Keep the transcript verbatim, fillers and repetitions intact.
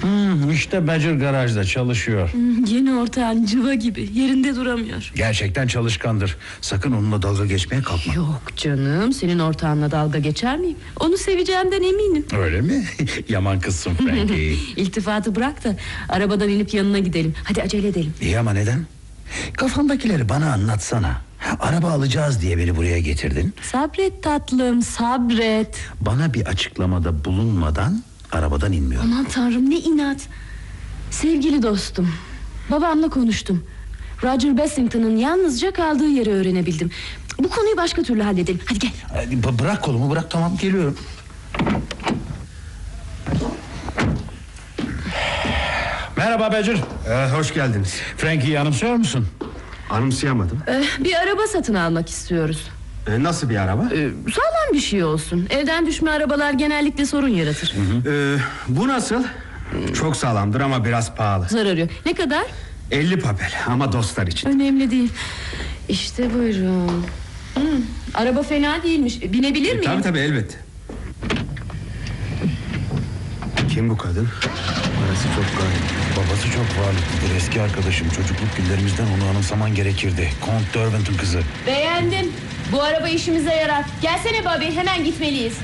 Hmm, işte Badger garajda çalışıyor. Hmm, yeni ortağın cıva gibi, yerinde duramıyor. Gerçekten çalışkandır. Sakın onunla dalga geçmeye kalkma. Yok canım, senin ortağınla dalga geçer miyim? Onu seveceğimden eminim. Öyle mi? Yaman kızsın Frankie. İltifatı bırak da arabadan inip yanına gidelim. Hadi acele edelim. İyi ama neden? Kafandakileri bana anlatsana. Araba alacağız diye beni buraya getirdin. Sabret tatlım, sabret. Bana bir açıklamada bulunmadan arabadan inmiyorum. Aman tanrım, ne inat. Sevgili dostum, babamla konuştum. Roger Bassington'ın yalnızca kaldığı yeri öğrenebildim. Bu konuyu başka türlü halledelim. Hadi gel. B- bırak kolumu, bırak, tamam, geliyorum. Merhaba Badger. Ee, hoş geldiniz. Frankie'yi anımsıyor musun? Anımsayamadım. Ee, bir araba satın almak istiyoruz. Ee, nasıl bir araba? Ee, sağlam bir şey olsun. Evden düşme arabalar genellikle sorun yaratır. Ee, bu nasıl? Çok sağlamdır ama biraz pahalı. Zarar yok. Ne kadar? elli papel ama dostlar için. Önemli değil. İşte buyurun. Hı, araba fena değilmiş. Binebilir miyim? Tabii tabii, elbette. Kim bu kadın? Parası çok gayet. Babası çok varlıklıdır, eski arkadaşım. Çocukluk günlerimizden onu anımsaman gerekirdi. Count Derwent'ın kızı. Beğendim. Bu araba işimize yarar. Gelsene Bobby, hemen gitmeliyiz.